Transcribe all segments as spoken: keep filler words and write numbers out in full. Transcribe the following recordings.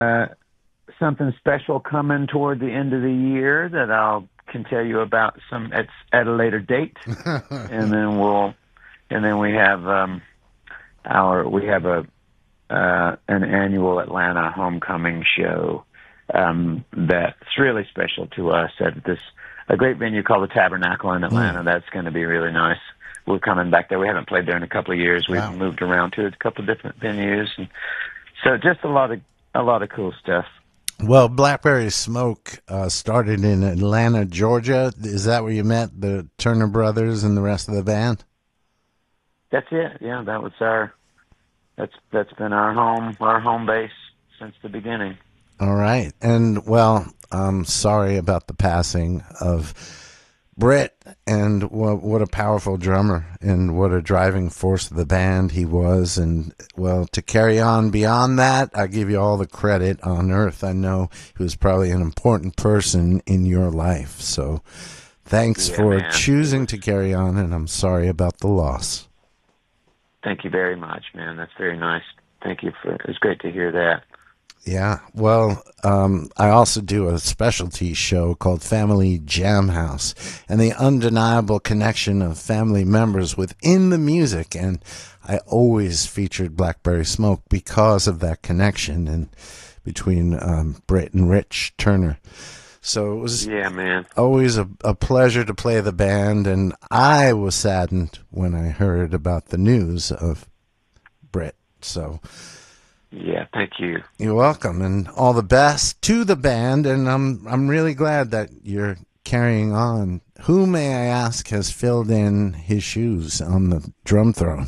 uh, something special coming toward the end of the year that I'll can tell you about some at at a later date, and then we'll and then we have um, our we have a uh, an annual Atlanta homecoming show um, that's really special to us at this a great venue called the Tabernacle in Atlanta. Mm. That's going to be really nice. We're coming back there. We haven't played there in a couple of years. We've Wow. moved around to a couple of different venues, and so just a lot of a lot of cool stuff. Well, Blackberry Smoke uh, started in Atlanta, Georgia. Is that where you met the Turner brothers and the rest of the band? That's it. Yeah, that was our that's that's been our home our home base since the beginning. All right. And, well, I'm sorry about the passing of Britt, and what, what a powerful drummer and what a driving force of the band he was. And, well, to carry on beyond that, I give you all the credit on earth. I know he was probably an important person in your life. So thanks Yeah, for man. choosing to carry on, and I'm sorry about the loss. Thank you very much, man. That's very nice. Thank you for it's great to hear that. Yeah, well, um, I also do a specialty show called Family Jam House, and the undeniable connection of family members within the music. And I always featured Blackberry Smoke because of that connection and between um, Britt and Rich Turner. So it was Yeah, man. always a, a pleasure to play the band, and I was saddened when I heard about the news of Britt. So Yeah, thank you. you're welcome, and all the best to the band. And I'm I'm really glad that you're carrying on. Who, may I ask, has filled in his shoes on the drum throne?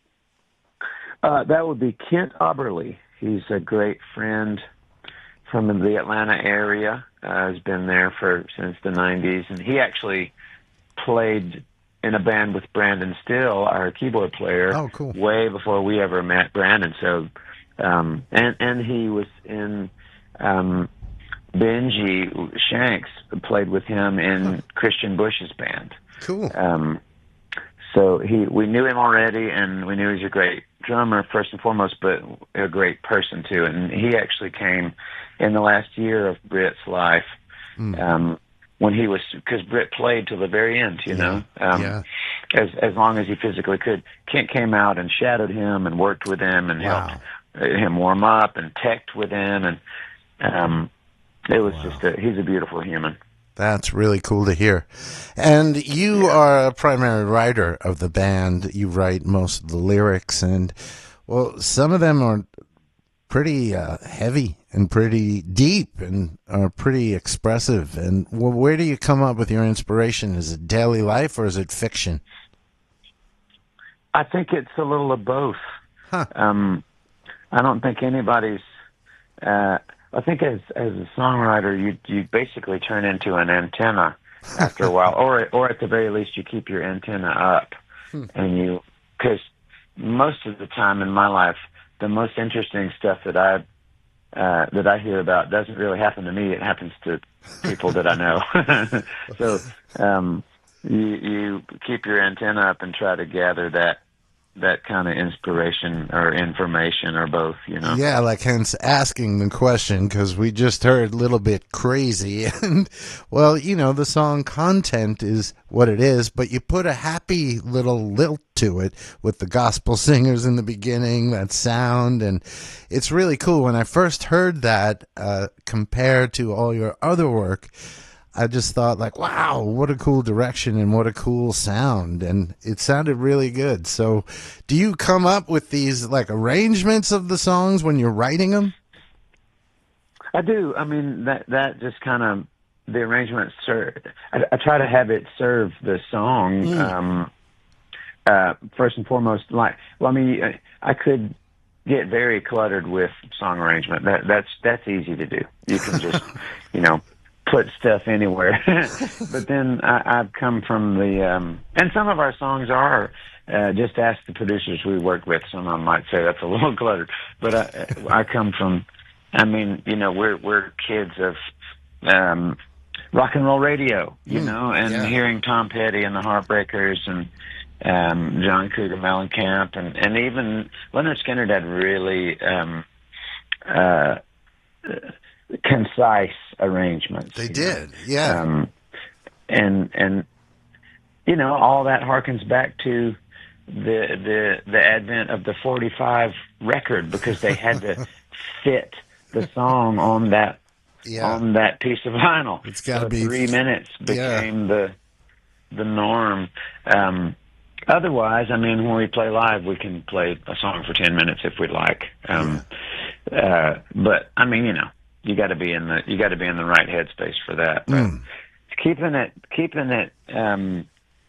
Uh, that would be Kent Oberly. He's a great friend from the Atlanta area. Uh, has been there for since the nineties, and he actually played in a band with Brandon Still, our keyboard player, Oh, cool. way before we ever met Brandon. So, um, and and he was in um, Benji Shanks played with him in Christian Bush's band. Cool. Um, so he, we knew him already, and we knew he was a great drummer first and foremost, but a great person too. And he actually came in the last year of Britt's life, Mm. um, when he was because Britt played till the very end, you Yeah. know, um, Yeah. as as long as he physically could. Kent came out and shadowed him and worked with him and Wow. helped uh, him warm up and teched with him, and um, it was Wow. just a, he's a beautiful human. That's really cool to hear. And you Yeah. are a primary writer of the band. You write most of the lyrics, and, well, some of them are pretty uh, heavy and pretty deep and are pretty expressive. And well, where do you come up with your inspiration? Is it daily life or is it fiction? I think it's a little of both. Huh. Um, I don't think anybody's. Uh, I think as as a songwriter, you you basically turn into an antenna after a while, or or at the very least, you keep your antenna up, and you because most of the time in my life, the most interesting stuff that I uh, that I hear about doesn't really happen to me. It happens to people that I know. So um, you you keep your antenna up and try to gather that that kind of inspiration or information or both, you know? Yeah, like hence asking the question, because we just heard a little bit crazy. And, well, you know, the song content is what it is, but you put a happy little lilt to it with the gospel singers in the beginning, that sound. And it's really cool. When I first heard that uh, compared to all your other work, I just thought, like, wow, what a cool direction and what a cool sound. And it sounded really good. So do you come up with these, like, arrangements of the songs when you're writing them? I do. I mean, that that just kind of, the arrangement, serve, I, I try to have it serve the song, Mm. um, uh, first and foremost. Like, well, I mean, I, I could get very cluttered with song arrangement. That That's that's easy to do. You can just, you know, put stuff anywhere. But then I, I've come from the, um, and some of our songs are, uh, just ask the producers we work with. Some of them might say that's a little cluttered, but I, I come from, I mean, you know, we're, we're kids of, um, rock and roll radio, you Mm, know, and yeah. hearing Tom Petty and the Heartbreakers and, um, John Cougar Mellencamp and, and even Leonard Skinner had really, um, uh, concise arrangements. They did, know? yeah. Um, and and you know, all that harkens back to the the the advent of the forty-five record, because they had to fit the song on that yeah. on that piece of vinyl. It's got to so be three minutes became yeah. the the norm. Um, otherwise, I mean, when we play live, we can play a song for ten minutes if we'd like. Um, yeah. uh, but I mean, you know, you got to be in the you got to be in the right headspace for that. But mm. keeping it keeping it. Um,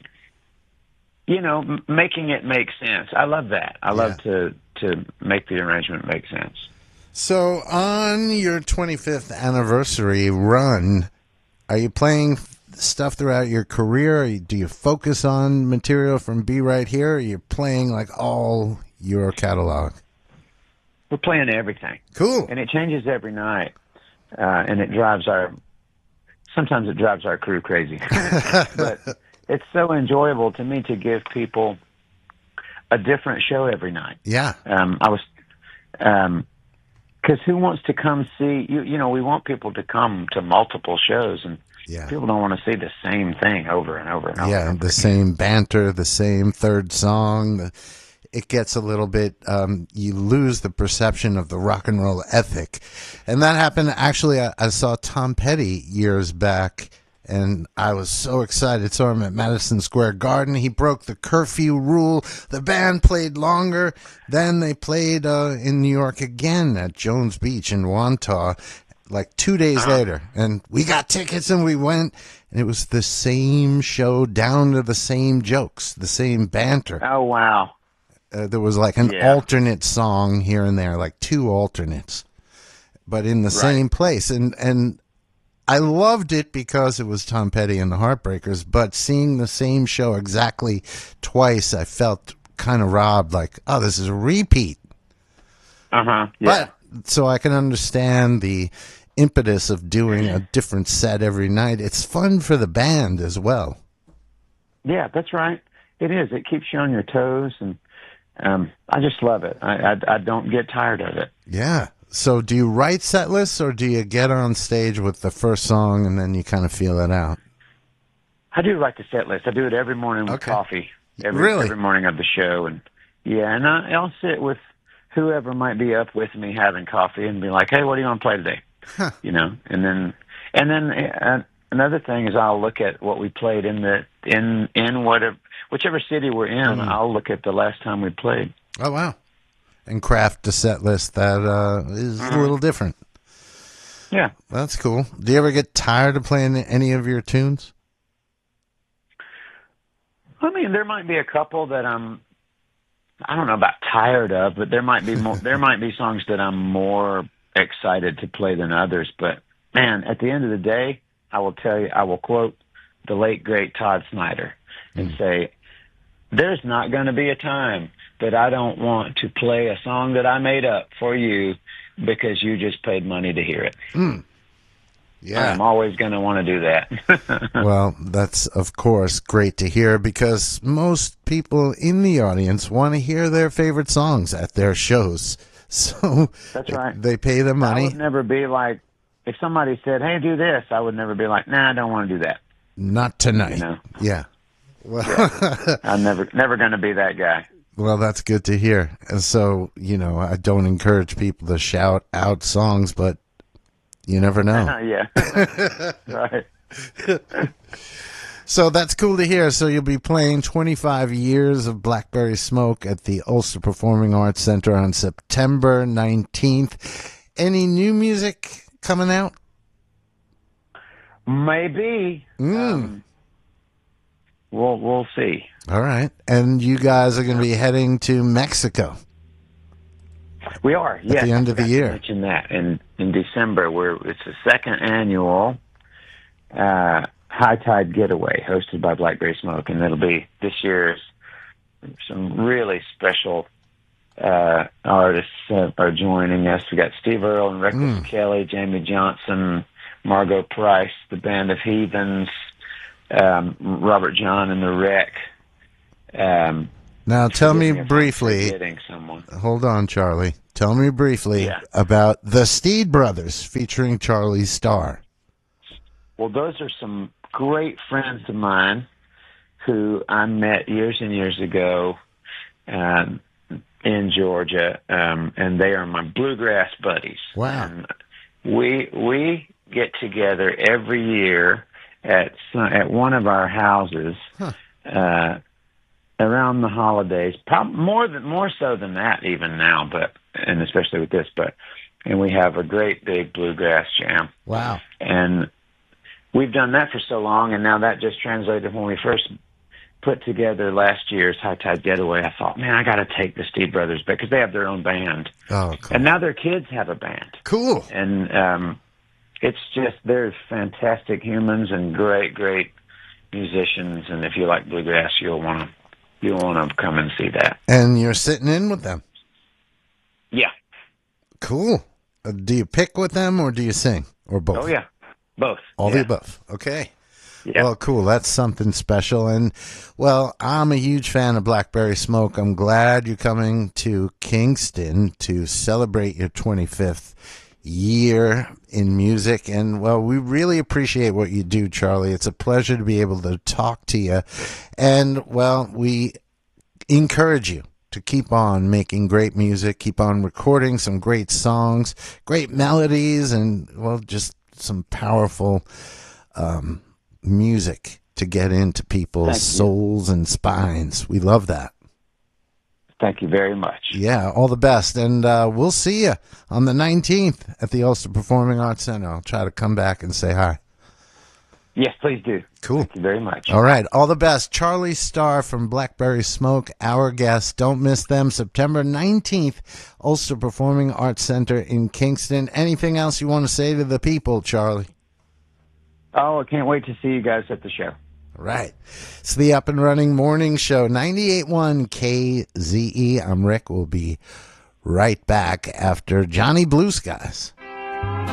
You know, m- making it make sense. I love that. I love yeah. to to make the arrangement make sense. So, on your twenty-fifth anniversary run, are you playing stuff throughout your career? Or do you focus on material from Be Right Here? Or are you playing like all your catalog? We're playing everything. Cool. And it changes every night, uh, and it drives our. Sometimes it drives our crew crazy, but it's so enjoyable to me to give people a different show every night. Yeah. Um, I was, um, because who wants to come see you? You know, we want people to come to multiple shows, and yeah. people don't want to see the same thing over and over and over. Yeah, and over the again. same banter, the same third song. The, it gets a little bit. Um, you lose the perception of the rock and roll ethic, and that happened. Actually, I, I saw Tom Petty years back. And I was so excited. Saw him at Madison Square Garden. He broke the curfew rule. The band played longer. Then they played uh, in New York again at Jones Beach in Wantagh, like two days uh-huh. later. And we got tickets and we went. And it was the same show, down to the same jokes, the same banter. Oh, wow. Uh, there was like an yeah. alternate song here and there, like two alternates, but in the right. same place. And and. I loved it because it was Tom Petty and the Heartbreakers, but seeing the same show exactly twice, I felt kind of robbed, like, oh, this is a repeat. Uh-huh, yeah. But, so I can understand the impetus of doing a different set every night. It's fun for the band as well. Yeah, that's right. It is. It keeps you on your toes, and um, I just love it. I, I, I don't get tired of it. Yeah. So do you write set lists, or do you get on stage with the first song and then you kind of feel it out? I do write the set list. I do it every morning with okay. coffee. Every, really? Every morning of the show. And yeah, and I, I'll sit with whoever might be up with me having coffee and be like, hey, what do you want to play today? Huh. You know, and then and then uh, another thing is I'll look at what we played in the in in whatever whichever city we're in. Mm. I'll look at the last time we played. Oh wow. And craft a set list that uh, is mm-hmm. a little different. Yeah. That's cool. Do you ever get tired of playing any of your tunes? I mean, there might be a couple that I'm, I don't know about tired of, but there might be more, there might be songs that I'm more excited to play than others. But man, at the end of the day, I will tell you, I will quote the late, great Todd Snyder and mm. say, there's not going to be a time that I don't want to play a song that I made up for you because you just paid money to hear it. Mm. Yeah. I'm always going to want to do that. Well, that's, of course, great to hear, because most people in the audience want to hear their favorite songs at their shows. So that's right. They pay the money. I would never be like, if somebody said, hey, do this, I would never be like, nah, I don't want to do that. Not tonight. You know? Yeah. Well, yeah. I'm never, never going to be that guy. Well, that's good to hear. And so, you know, I don't encourage people to shout out songs, but you never know. Yeah. Right. So that's cool to hear. So you'll be playing twenty-five years of Blackberry Smoke at the Ulster Performing Arts Center on September nineteenth. Any new music coming out? Maybe. Mm. Um, we'll we'll see. All right. And you guys are going to be heading to Mexico. We are, at yes. the end I of the forgot year. To mention that in in December, where it's the second annual uh, High Tide Getaway hosted by Blackberry Smoke, and it'll be this year's some really special uh, artists uh, are joining us. We got Steve Earle and Reckless Mm. Kelly, Jamie Johnson, Margot Price, the Band of Heathens, um, Robert John and the Wreck. Um, Now, tell me me if I'm briefly. forgetting someone. Hold on, Charlie. Tell me briefly Yeah. about the Steed Brothers featuring Charlie Starr. Well, those are some great friends of mine who I met years and years ago um, in Georgia, um, and they are my bluegrass buddies. Wow. And we we get together every year at some, at one of our houses Huh. uh, around the holidays. Probably more than more so than that even now, but and especially with this. But and we have a great big bluegrass jam. Wow. And we've done that for so long, and now that just translated when we first put together last year's High Tide Getaway. I thought, man, I got to take the Steed Brothers back because they have their own band. Oh, cool. And now their kids have a band. Cool. And um, it's just, they're fantastic humans and great, great musicians. And if you like bluegrass, you'll want to you'll want to come and see that. And you're sitting in with them. Yeah. Cool. Uh, do you pick with them or do you sing? Or both? Oh, yeah. Both. All yeah. the above. Okay. Yeah. Well, cool. That's something special. And, well, I'm a huge fan of Blackberry Smoke. I'm glad you're coming to Kingston to celebrate your twenty-fifth year in music. And, well, we really appreciate what you do, Charlie. It's a pleasure to be able to talk to you. And, well, we encourage you to keep on making great music, keep on recording some great songs, great melodies, and, well, just some powerful um music to get into people's souls and spines. We love that. Thank you very much. Yeah, all the best. And uh, we'll see you on the nineteenth at the Ulster Performing Arts Center. I'll try to come back and say hi. Yes, please do. Cool. Thank you very much. All right, all the best. Charlie Starr from Blackberry Smoke, our guest. Don't miss them. September nineteenth, Ulster Performing Arts Center in Kingston. Anything else you want to say to the people, Charlie? Oh, I can't wait to see you guys at the show. Right. It's the Up and Running Morning Show, ninety-eight point one K Z E. I'm Rick. We'll be right back after Johnny Blue Skies.